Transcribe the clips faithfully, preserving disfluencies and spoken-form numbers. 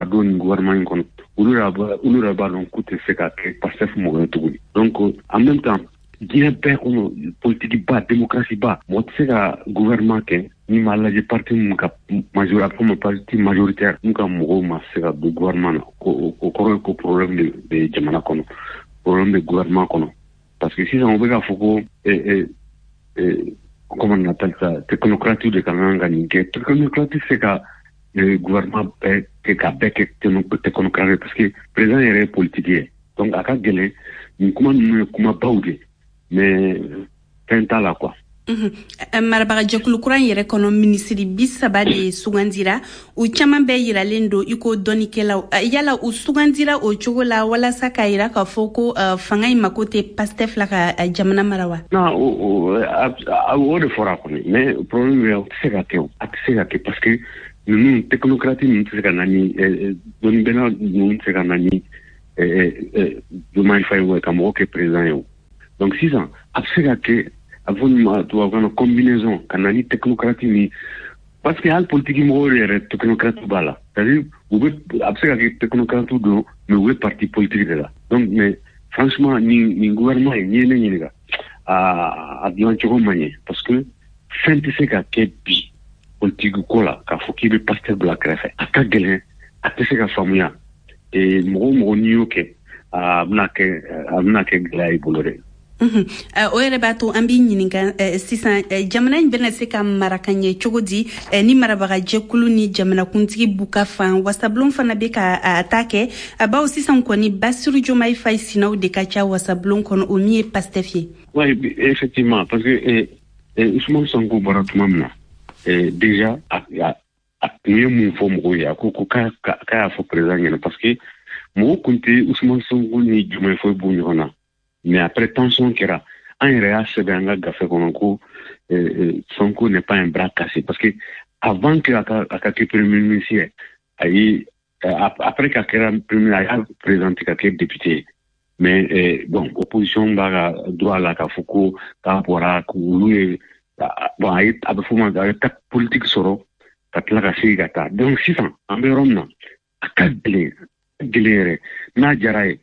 don ni gouvernement kon ulu ra ulu ra ba non coûte c'est ka Pastef mo tout donc en même temps diɲɛ bɛɛ kɔnɔ politique ba démocratie ba mɔgɔ tɛ se ka gouvernement kɛ ni ma lajɛ parti min ka majorité comme parti majoritaire mun ka mɔgɔw ma se ka don gouvernement na ko o kɔrɔ ye ko problème de de jamana kɔnɔ problème de gouvernement kɔnɔ parce que sisan o bɛ ka fɔ ko comment on appelle ça technocratie de kan ka nin kɛ technocratie se ka gouvernement bɛɛ kɛ ka bɛɛ kɛ technocratie parce que président yɛrɛ ye politique ye donc a ka gɛlɛn nin kuma ninnu ye kuma baw de mais fɛn t'a la quoi. Marabaga jɛkulu kuran yɛrɛ kɔnɔ minisiri bi saba de sugandira u caman bɛɛ yiralen don iko dɔnikɛlaw yala u sugandira o cogo la walasa k'a yira k'a fɔ ko fanga in mako tɛ Pastef la ka jamana mara wa. non o o de fɔra kɔni mais problème ye o tɛ se ka kɛ o a tɛ se ka kɛ parce que ninnu technocrate ninnu tɛ se ka na ni dɔnnibɛnna ninnu tɛ se ka na ni Diomaye Faye wa ka mɔgɔ kɛ président ye o donc sisan a bɛ se ka kɛ avant une combinaison canali technocratie ni parce que hal politique mo yere technocrate bala c'est-à-dire vous observez que technocrate do mais oui parti politique de là donc mais franchement ni ni gouvernement ni ni ni ga a a bien choco manier parce que fente se ka ke bi politique ko la ka foki be pasteur de la crève aka gelen aka se ka famia et mo mo ni yoke a na ke na ke glai bolore. o yɛrɛ b'a to an b'i ɲininka sisan jamana in bɛna se ka mara ka ɲɛ cogo di ni marabaga jɛkulu ni jamanakuntigi b'u ka fan wasabulon fana bɛ ka ta kɛ bawo sisan kɔni Bassirou Diomaye Faye sinaw de ka ca wasabulon kɔnɔ o min ye Pastef ye. Oui, effectivement, parce que Ousmane Sonko bɔra tuma min na déjà a tun ye mun fɔ mɔgɔw ye a ko ko k'a y'a fɔ président ɲɛna parce que mɔgɔw kun tɛ Ousmane Sonko ni Diomaye Faye bɔ ɲɔgɔn na. Mais après tension kera en réa sɛbɛn an ka gafe kɔnɔ ko Sonko n'est pas un bras cassé parce que avant que aka aka kɛ premier ministre ayi après ka kɛra premier a y'a présenté ka kɛ député mais bon opposition b'a ka droit la ka fɔ ko k'a bɔra k'olu ye bon a ye a bɛ fɔ ma a ye ta politique sɔrɔ ka tila ka segin ka taa donc sisan an bɛ yɔrɔ min na a ka gɛlɛn gɛlɛn yɛrɛ n'a diyara ye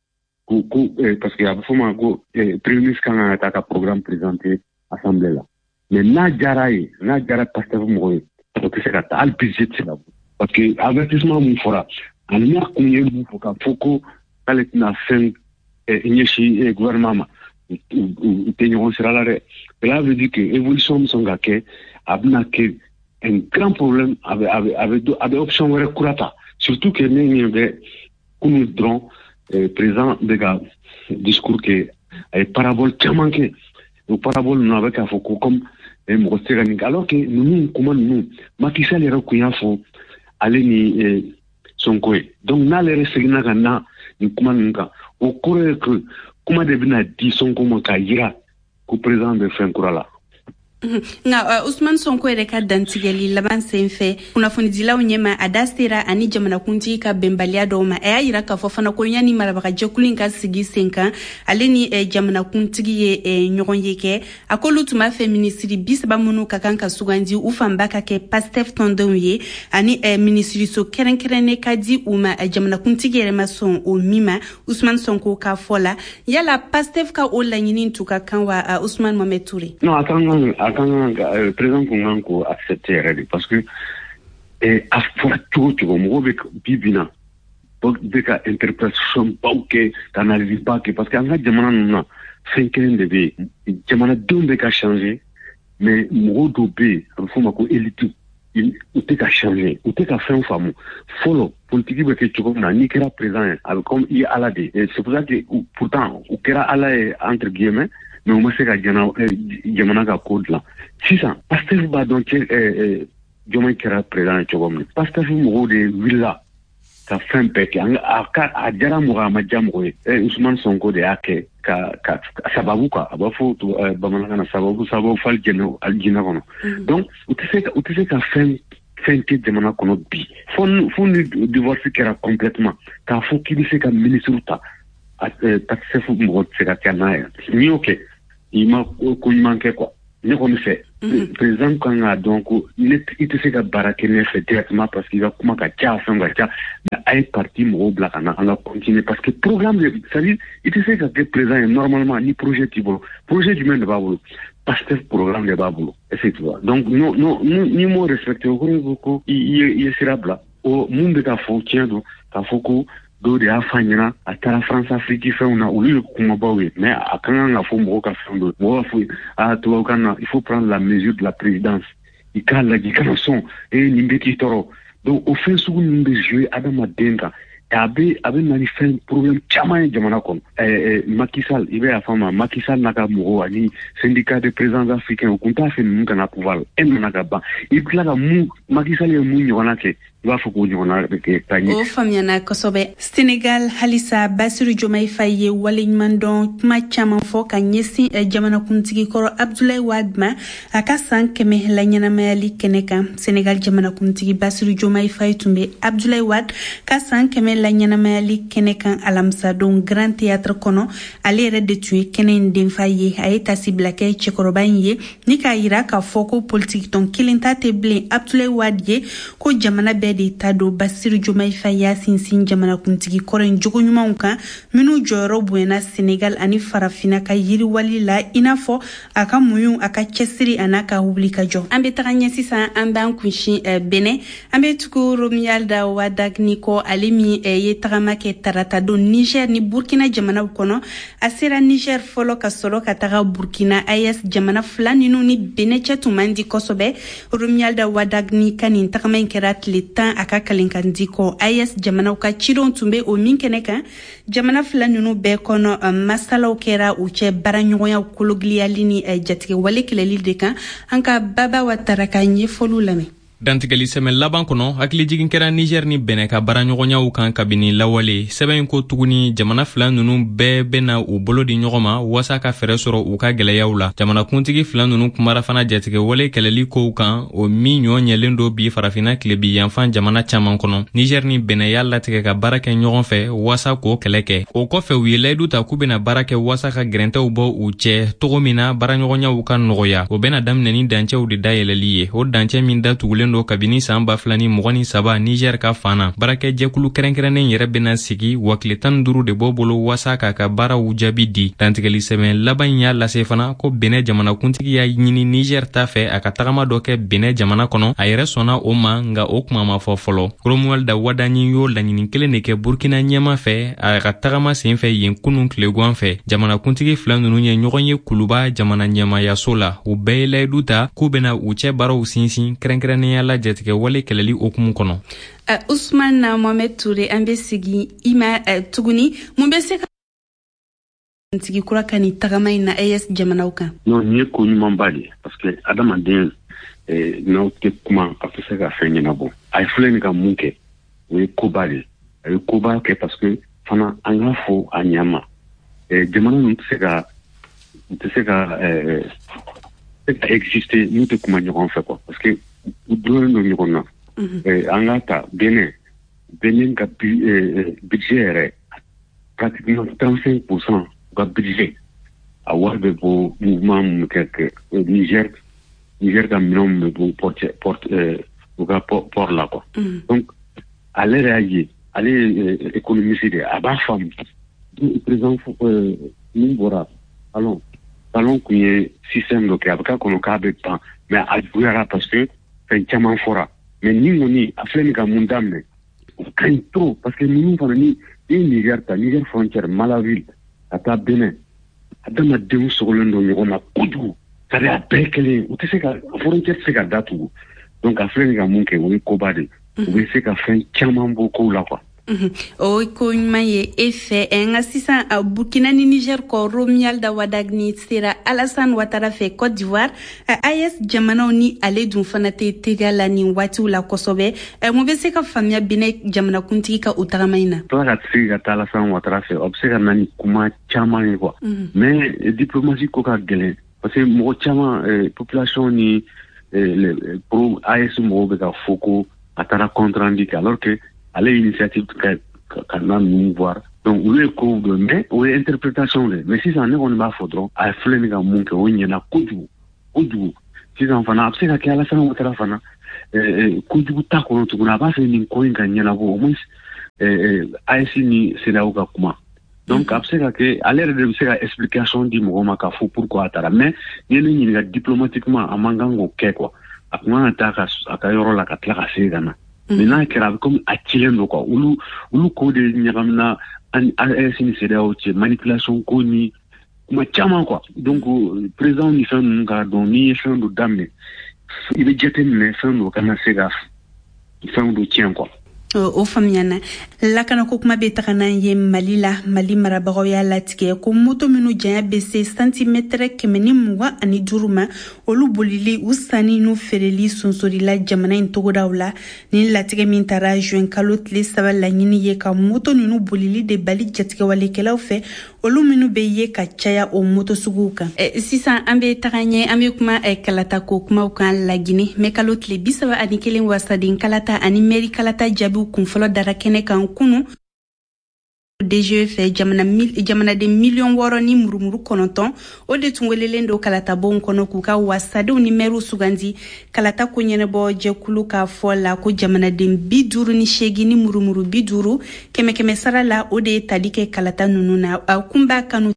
parce que a bɛ fɔ ma ko premier ministre kan ka taa ka programme présenté assemblée la mais n'a diyara ye n'a diyara Pastef mɔgɔ ye o tɛ se ka taa hali budget tɛ se ka bɔ parce que avertissement mun fɔra ani n'a kun ye mun fɔ ka fɔ ko k'ale tɛna fɛn ɲɛsin gouvernement ma u tɛ ɲɔgɔn sira la dɛ cela veut dire que évolution min sɔn ka kɛ a bɛna kɛ un grand problème a bɛ a bɛ a bɛ a bɛ option wɛrɛ kura ta surtout que ne ɲɛ bɛ kunu dɔrɔn président de ka discours kɛ a ye parabole caman kɛ o parabole ninnu a bɛ k'a fɔ ko comme mɔgɔ tɛ se ka nin kɛ alors que ninnu kuma ninnu Macky Sall yɛrɛ kun y'a fɔ ale ni Sonko ye donc n'ale yɛrɛ seginna ka na nin kuma ninnu kan o kɔrɔ ye que kuma de bɛna di Sonko ma k'a jira ko président bɛ fɛn kura la. Nga Ousmane Sonko yɛrɛ ka dantigɛli laban senfɛ kunnafonidilaw ɲɛma a da sera ani jamanakuntigi ka bɛnbaliya dɔw ma a y'a yira k'a fɔ fana ko yanni marabaga jɛkulu in ka sigi sen kan ale ni jamanakuntigi ye ɲɔgɔn ye kɛ a k'olu tun b'a fɛ minisiri bi saba minnu ka kan ka sugandi u fanba ka kɛ Pastef tɔndenw ye ani minisiriso kɛrɛnkɛrɛnnen ka di u ma jamanakuntigi yɛrɛ ma sɔn o min ma Ousmane Sonko ka fɔ la yala Pastef ka o laɲini tun ka kan wa Ousmane Mohamed Touré? Non, attends, quand le président Konganko a accepté parce que à fois tout tout mo be bibina be ka interprétation pas que t'analyse pas que parce que en jamana nuna cinquième de be jamana deux be ka changer mais mo do be faut ma ko élite il te ka changer ou te ka faire famu follow politique be que tu comme na ni kera président comme il ala de c'est pour ça que pourtant ou kera ala entre guillemets mais on sait que jamana ka code là sisan Pastef ba donc euh Diomaye kɛra président cogo min Pastef mɔgɔw de wulila ka fɛn bɛɛ kɛ a diyara mɔgɔ a ma diya mɔgɔ ye Ousmane Sonko de y'a kɛ ka ka sababu quoi a b'a fɔ bamanankan na sababu sababu fali jɛnɛ alijinɛ kɔnɔ donc u tɛ se ka u tɛ se ka fɛn fɛn tɛ jamana kɔnɔ bi fo fo ni divorce kɛra complètement k'a fɔ k'i bɛ se ka ministre ta Pastef mɔgɔ tɛ se ka kɛ n'a ye n'i y'o kɛ i ma ko ɲuman kɛ quoi ne kɔni fɛ Le président quand a donc il était se ka barake ne fait directement parce qu'il va comment ka tia fait va tia ay parti mo black on a continuer parce que programme ça dit il était se ka président normalement ni projet tibo projet du même de babolo parce que programme de babolo effectivement donc non non ni mo respecter beaucoup il il sera bla au monde ka fonctionner donc ka foko do de afanyina atara France Afrique fait on a ulu kuma bawe mais akanga nga fo mo ka fondo mo fo a to kana il faut prendre la mesure de la présidence il kala di kana son et nimbeti toro donc au fait sous nimbe jouer adama denga et abe abe nani fait problème chama jamana kon eh Macky Sall ibe afama Macky Sall naka mo ani syndicat de présidents africains ko ta fait mun kana pouvoir en naka ba il kala mu Macky Sall mu nyona ke va foko nyona ke tani o famiana kosobe Sénégal halisa Bassirou Diomaye Faye waliñman don kuma chama fo ka nyesi jamana kuntigi koro Abdoulaye Wade ma aka sankeme la nyana mayali keneka Sénégal jamana kuntigi Bassirou Diomaye Faye tumbe Abdoulaye Wade ka sankeme la nyana mayali keneka alamsa don Grand Théâtre kono ale redde tué kenen den Faye ayeta siblake chekorobanye ni ka ira ka foko politique ton kilinta teble Abdoulaye Wade ko jamana be de tado Bassirou Diomaye Faye sinsin jamana kuntigi koren jogo nyuma kan minu joro buena Sénégal ani farafina ka yiri walila inafo aka muyun aka chesiri anaka publika jo ambe taranya sisa amban kunshi bene ambe tuku Romualda Wadagni ko alimi ye tagama ke tarata do Niger ni Burkina jamana kono asera Niger folo ka solo ka taga Burkina ayes jamana fulani no ni bene chetumandi kosobe Romualda Wadagni kanin tagama kerat le aka kalinkandi ko ayes jamana ka chidon tumbe o minkene kan jamana fulani no be kono masalaw kera uche baranyoya kologliali ni jatige wale keleli de kan anka baba wataraka nye folulame dantigali seme laban kono hakili jigin kera Niger ni bene ka baranyogonyaw kan kabini lawale seben ko tuguni jamana fila nunu be bena u bolo di nyogoma wasa ka fere soro u ka geleyaw la jamana kuntigi fila nunu kumara fana jatige wale keleli ko kan o mi nyo nyelendo bi farafina klebi yanfan jamana chaman kono Niger ni bene yalla tige ka barake nyogon fe wasa ko keleke o ko fe wile du ta kubena barake wasa ka grente u bo u che togomina baranyogonyaw kan nogoya o bena damne ni danche u di dayeleliye o danche min da tugulen do kabini samba flani mogoni saba Niger ka fana barake jekulu kerenkerenen yere bena sigi wakle tan duru de bobolo wasa ka ka bara ujabi di dantigali seme laban ya lase fana ko bene jamana kuntigi ya nyini Niger ta fe aka tagama doke bene jamana kono ayere sona o ma nga o kuma ma fo folo Romualda Wadagni yo la nyini kele ne ke Burkina nyama fe aka tagama sen fe yen kunun klegwan fe jamana kuntigi flanu nye nyogonye kuluba jamana nyama ya sola u beyle duta kubena uche baro sinsin kerenkerenen la jatige wale keleli okumu kono uh, Ousmane na Mohamed Touré ambe sigi ima uh, tuguni mumbe seka ntigi kura kani tagama ina A S jamana uka non ni ko nyuma mbali parce que adama den eh no te kuma afisa ka fenye na bon ay fuleni ka munke we ko bali ay ko ba ke parce que fana anga fo anyama eh jamana no tseka tseka eh exister nous te kuma nyon fait quoi parce que do no nyona eh angata bene bene ka budget pratiquement trente-cinq pour cent du budget à voir de vos mouvements que Niger Niger dans le pour porter porte pour pour là quoi donc aller réagir aller économiser à bas femme présent nous voilà allons allons qu'il y ait système local qu'on a pas mais à voir parce que c'est tellement fort mais ni ni à faire les mondamne craint trop parce que nous on ni Niger ta Niger frontière Malaville ata Bénin adama dew sogolendo on a kudu ça a bekele ou tu sais que frontière c'est ka datu donc à faire les monke on ko bade ou c'est ka fin tellement beaucoup là quoi o ko maye efe nga sisa a Burkina ni Niger ko Romualda Wadagni sera Alassane Ouattara fe Côte d'Ivoire A S jamana ni ale dun fana te tegala ni wati la kosobe mo be se ka famia bine jamana kuntiki ka utagamaina to ga tsiga ta Alassane Ouattara fe observe nani kuma chama ni quoi mais diplomatie ko ka gele parce que mo chama population ni pro A S mo be ka foko atara contre indique alors que à l'initiative quand nous voir donc le cours de mais ou interprétation mais si ça n'est on va faudra à flène ga mon que on y na kudu kudu sisan fana a bɛ se ka kɛ Alasani Ouattara fana kojugu ta kɔnɔ tuguni a b'a fɛ nin ko in ka ɲɛnabɔ au moins A E S ni C E D E A O ka kuma donc a bɛ se ka kɛ ale yɛrɛ de bɛ se ka explication di mɔgɔ ma k'a fɔ pourquoi a taara mais n'i ye ne ɲininka diplomatiquement a man kan k'o kɛ quoi a kun kan ka taa a ka yɔrɔ la ka tila ka segin ka na mais n'a kɛra a bɛ comme a cilen don quoi olu olu ko de ɲagamina ani A E S ni C E D E A O cɛ manipulation ko ni kuma caman quoi donc président ni fɛn ninnu k'a dɔn n'i ye fɛn dɔ daminɛ i bɛ jateminɛ fɛn dɔ kana se ka fɛn dɔ tiɲɛ quoi. O faamuyana lakana ko kuma bɛ taga n'an ye Mali la Mali marabagaw y'a latigɛ ko moto minnu janya bɛ se santimètre kɛmɛ ni mugan ani duuru ma olu bolili u sanni n'u feereli sonsorila jamana in togodaw la ni latigɛ min taara juin kalo tile saba laɲini ye ka moto ninnu bolili de bali jatigɛwalekɛlaw fɛ olu minnu bɛ ye ka caya o moto suguw kan sisan an bɛ taga ɲɛ an bɛ kuma kalata ko kumaw kan Lagine mais kalo tile bi saba ani kelen wasaden kalata ani mairie kalata jaabi kunfɔlɔ dara kɛnɛ kan kunu D G fɛ jamana jamanaden miliyɔn wɔɔrɔ ni murumuru kɔnɔntɔn o de tun welelen don kalatabon kɔnɔ k'u ka wasadenw ni maires sugandi kalata ko ɲɛnabɔ jɛkulu ka fɔ la ko jamanaden bi duuru ni seegin ni murumuru bi duuru kɛmɛ kɛmɛ sara la o de ye tali kɛ kalata ninnu na a kunba kanu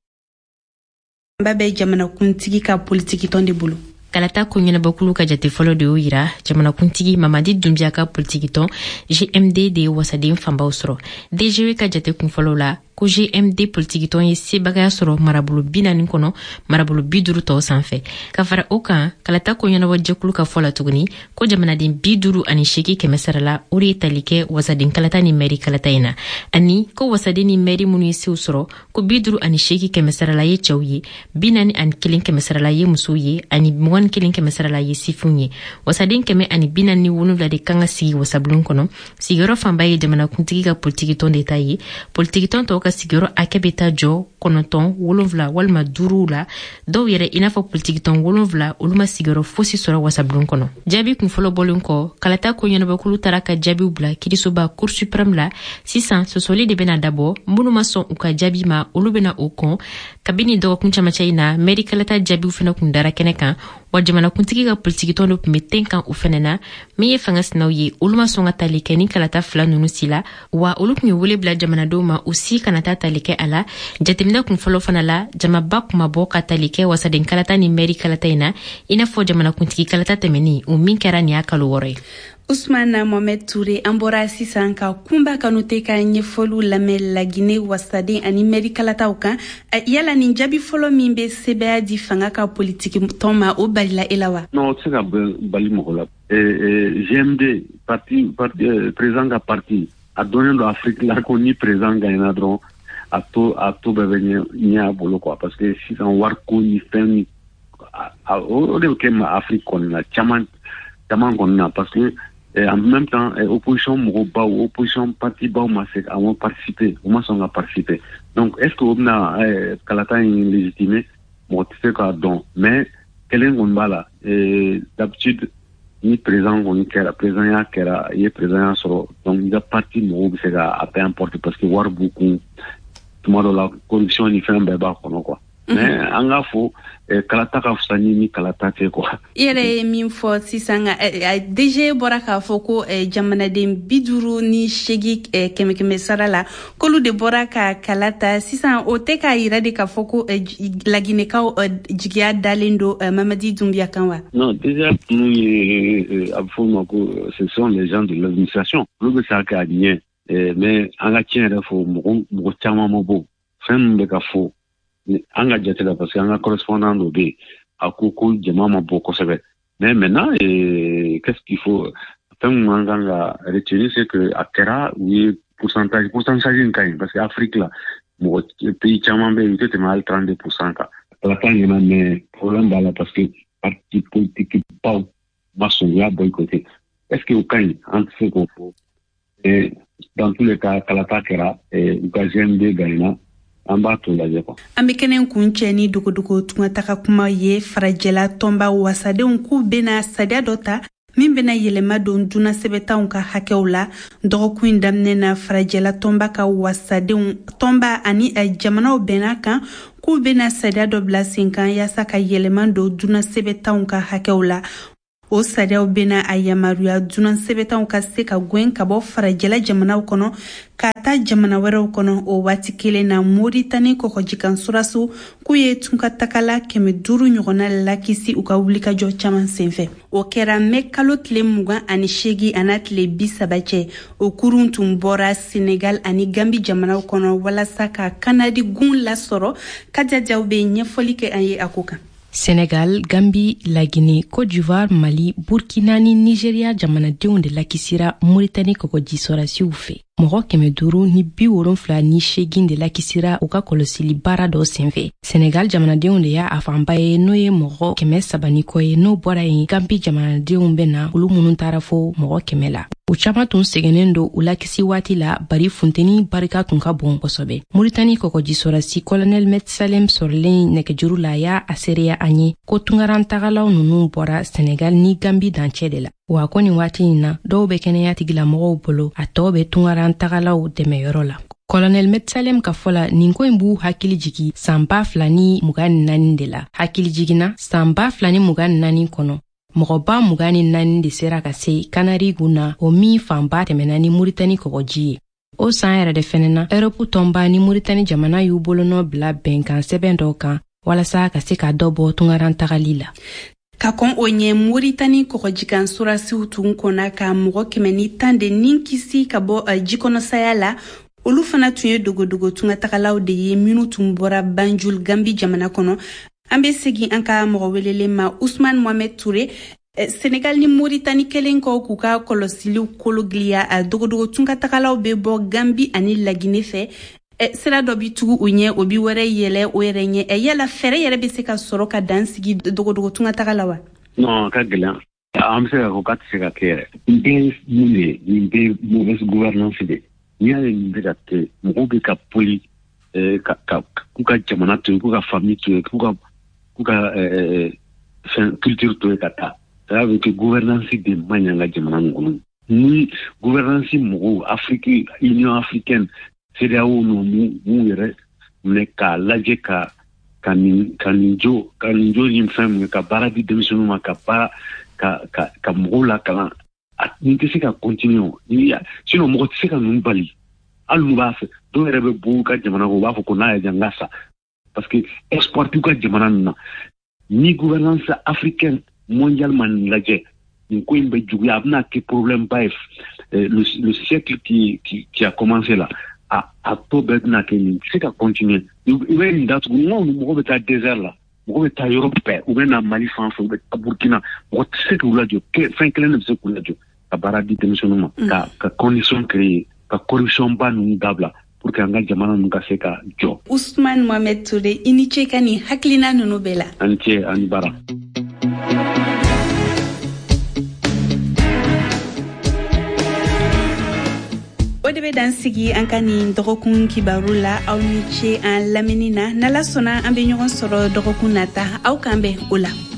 ba bɛ jamanakuntigi ka politiki tɔn de bolo. Kalata ko ɲɛnabɔkulu ka jate fɔlɔ de y'o yira jamanakuntigi Mamadi Doumbia ka politiki tɔn G M D de ye wasaden fanbaw sɔrɔ. D G ka jate kunfɔlɔ la ko G M D politiki tɔn ye sebagaya sɔrɔ marabolo bi naani kɔnɔ marabolo bi duuru tɔw sanfɛ. Ka fara o kan kalata ko ɲɛnabɔ jɛkulu ka fɔ la tuguni ko jamanaden bi duuru ani seegin kɛmɛ sara la o de ye tali kɛ wasaden kalata ni mairie kalata in na ani ko wasaden ni mairie minnu ye sew sɔrɔ ko bi duuru ani seegin kɛmɛ sara la ye cɛw ye bi naani ani kelen kɛmɛ sara la ye musow ye ani mugan kelen kɛmɛ sara la ye sifinw ye wasaden kɛmɛ ani bi naani ni wolonwula de kan ka sigi wasabulon kɔnɔ sigiyɔrɔ fanba ye jamanakuntigi ka politiki tɔn de ta ye politiki tɔn tɔw ka sigiyɔrɔ hakɛ bɛ taa jɔ kɔnɔntɔn wolonwula walima duuru la dɔw yɛrɛ i n'a fɔ politiki tɔn wolonwula olu ma sigiyɔrɔ fosi sɔrɔ wasabulon kɔnɔ jaabi kunfɔlɔ bɔlen kɔ kalata ko ɲɛnabɔkulu taara ka jaabiw bila kirisoba cour suprême la sisan sɔsɔli de bɛna dabɔ minnu ma sɔn u ka jaabi ma olu bɛna o kɔn kabini dɔgɔkun camacɛ in na mairie kalata jaabiw fana kun dara kɛnɛ kan wa jamanakuntigi ka politiki tɔn dɔ tun bɛ ten kan u fana na min ye fanga sinaw ye olu ma sɔn ka tali kɛ ni kalata fila ninnu si la wa olu tun ye wele bila jamanadenw ma u si kana taa tali kɛ a la jateminɛ kunfɔlɔ fana la jamaba kuma bɔ ka tali kɛ wasaden kalata ni mairie kalata in na i n'a fɔ jamanakuntigi kalata tɛmɛni o min kɛra nin y'a kalo wɔɔrɔ ye. Ousmane Mohamed Touré an bɔra sisan ka kunba kanu tɛ ka ɲɛfɔliw lamɛn Lagine wasaden ani mairie kalataw kan yala nin jaabi fɔlɔ min bɛ sɛbɛya di fanga ka politiki tɔn ma o balila e la wa? Non o tɛ se ka bali mɔgɔ la. G M D parti président ka parti a dɔnnen don Afrique la ko ni président gagnera dɔrɔn a to a to bɛɛ bɛ ɲɛ a bolo quoi parce que sisan wariko ni fɛn ni o de bɛ kɛ ma Afrique kɔni na caman caman kɔni na parce que en même temps opposition mɔgɔ baw opposition parti baw ma se a ma participer o ma sɔn ka participer donc est ce que o bɛna kalata in légitimer mɔgɔ tɛ se k'a dɔn mais kelen kɔni b'a la d'habitude ni président kɔni kɛra président y'a kɛra i ye président y'a sɔrɔ donc i ka parti mɔgɔw bɛ se ka a peu importe parce que wari b'u kun tuma dɔ la corruption ni fɛn bɛɛ b'a kɔnɔ quoi. Mais an k'a fɔ kalata ka fisa ni ni kalata tɛ quoi. I yɛrɛ ye min fɔ sisan D G bɔra k'a fɔ ko jamanaden bi duuru ni seegin kɛmɛ kɛmɛ sara la k'olu de bɔra ka kalata sisan o tɛ k'a yira de k'a fɔ ko Laginekaw jigiya dalen don Mamadi Doumbia kan wa? Non déjà ninnu ye a bɛ fɔ ma ko ce sont les gens de l'administration olu bɛ se ka kɛ a ɲɛ mais an ka tiɲɛ yɛrɛ fɔ mɔgɔ mɔgɔ caman ma bɔ fɛn min bɛ ka fɔ an ka jate la parce que an ka correspondant dɔ bɛ yen a ko ko jama ma bɔ kosɛbɛ mais maintenant qu'est-ce qu'il faut fɛn min an kan ka retenir c'est que a kɛra u ye pourcentage pourcentage in ka ɲi parce que Afrique la mɔgɔ pays caman bɛ yen u tɛ tɛmɛ hali trente-deux pour cent kan kalata ɲɛna mais problème b'a la parce que parti politique baw ma sɔn u y'a boycotté est-ce que o ka ɲi an tɛ se k'o fɔ et dans tous les cas kalata kɛra u ka G M D gagnera an b'a to lajɛ quoi. An bɛ kɛnɛ kun cɛ ni dogodogo tunga taga kuma ye farajɛla tɔnba wasadenw k'u bɛna sariya dɔ ta min bena yɛlɛma don duna sɛbɛtanw ka hakɛw la dɔgɔkun daminɛ na farajɛla tɔnba ka wasadenw tɔnba ani jamanaw bɛnna kan k'u bena sariya dɔ bila sen kan yaasa ka yɛlɛma don duna sɛbɛtanw ka hakɛw la. O sariyaw bena a yamaruya dunan sɛbɛtanw ka se ka gwen ka bɔ farajɛla jamanaw kɔnɔ ka taa jamana wɛrɛw kɔnɔ. O waati kelen na Moritani kɔkɔjikan surasu k'u ye tunkatakala kɛmɛ duuru ɲɔgɔnna lakisi u ka wulikajɔ caman senfɛ. O kɛra mɛ kalo tile mugan ani seegin ana tile bi saba cɛ. O kurun tun bɔra Senegal ani Gambi jamanaw kɔnɔ walasa ka Kanadi gun lasɔrɔ. Kajajaw be ɲɛfɔli kɛ an ye a ko kan. Senegal, Gambie, la Guinée, Côte d'Ivoire, Mali, Burkina ni Nigeria jamanadenw de lakisira Mauritanie kɔkɔji sɔrasiw fɛ. Mɔgɔ kɛmɛ duuru ni bi wolonfila ni seegin de lakisira u ka kɔlɔsili baara dɔ senfɛ. Senegal jamanadenw de y'a a fanba ye n'o ye mɔgɔ kɛmɛ saba ni kɔ ye n'o bɔra yen. Gambie jamanadenw bɛ na olu minnu taara fo mɔgɔ kɛmɛ la. U caman tun sɛgɛnnen don u lakisi waati la bari funteni barika tun ka bon kosɛbɛ. Mauritanie kɔkɔji sɔrasi Colonel Metsalem sɔrɔlen nɛgɛjuru la y'a a seereya an ye ko tunkarantagalaw ninnu bɔra Senegal ni Gambie dancɛ de la. Wa ko nin waati in na dɔw bɛ kɛnɛya tigilamɔgɔw bolo a tɔw bɛ tunkarantagalaw dɛmɛyɔrɔ la. Colonel Metsalem ka fɔ la nin ko in b'u hakili jigi san ba fila ni mugan ni naani de la. Hakili jiginna san ba fila ni mugan ni naani kɔnɔ mɔgɔba mugan ni naani de sera ka se Kanari gun na o min fanba tɛmɛna ni Mauritanie kɔgɔji ye. O san yɛrɛ de fɛnɛ na Europe tɔnba ni Mauritanie jamana y'u bolonɔ bila bɛnkan sɛbɛn dɔw kan walasa ka se ka dɔ bɔ tunkarantagali la. Ka kɔn o ɲɛ Moritani kɔgɔjikan surasiw tun kɔnna ka mɔgɔ kɛmɛ ni tan de nin kisi ka bɔ jikɔnɔsaya la. Olu fana tun ye dogodogo tungatagalaw de ye minnu tun bɔra Banjul Gambi jamana kɔnɔ. An bɛ segin an ka mɔgɔ welelen ma Ousmane Mohamed Touré. Senegal ni Mauritanie kelen kɔ k'u ka kɔlɔsiliw kologiliya a dogodogo tungatagalaw bɛ bɔ Gambi ani La Guinée fɛ. Sira dɔ bi tugu u ɲɛ o bi wɛrɛ yɛlɛ o yɛrɛ ɲɛ. Yala fɛrɛ yɛrɛ bɛ se ka sɔrɔ ka dan sigi dogodogo tungatagala wa? Non, ka gɛlɛn. An bɛ se ka fɔ k'a tɛ se ka kɛ yɛrɛ. Nin bɛ mun de nin bɛ mauvaise gouvernance de. N'i y'a ye nin bɛ ka kɛ mɔgɔw bɛ ka poli ka ka k'u ka jamana to yen k'u ka famille to yen k'u ka k'u ka fɛn culture to yen ka taa. Ça veut dire que gouvernance de man ɲi an ka jamana nin kɔnɔ. Ni gouvernance mɔgɔw Afrique Union africaine C D A O ninnu mun yɛrɛ minɛ k'a lajɛ ka ka nin ka nin jo ka nin jo ni fɛn min ka baara di denmisɛnninw ma ka baara ka ka ka mɔgɔw lakalan a nin tɛ se ka continuer sinon mɔgɔ tɛ se ka ninnu bali hali n'u b'a fɛ dɔw yɛrɛ bɛ bɔ u ka jamana kɔ u b'a fɔ ko n'a yɛ jan ka sa parce que export t'u ka jamana ninnu na ni gouvernance africaine mondiale ma nin lajɛ nin ko in bɛ juguya a bɛna kɛ problème ba ye le le siècle qui qui qui a commencé là a a tɔ bɛɛ bɛna kɛ nin tɛ se ka continuer i bɛ nin datugu n ko mɔgɔ bɛ taa désert la mɔgɔ bɛ taa yɔrɔ bɛɛ u bɛ na Mali fan fɛ u bɛ taa Burkina mɔgɔ tɛ se k'u lajɔ fɛn kelen de bɛ se k'u lajɔ ka baara di denmisɛnninw ma ka ka condition créer ka corruption ba ninnu dabila pour que an ka jamana ninnu ka se ka jɔ. Ousmane Mohamed Touré i ni ce ka nin hakilina ninnu bɛɛ la. An cɛ an bara. O de bɛ dan sigi an ka nin dɔgɔkun kibaru la aw ni ce an lamɛnni na n'Ala sɔnna an bɛ ɲɔgɔn sɔrɔ dɔgɔkun nata aw k'an bɛn o la.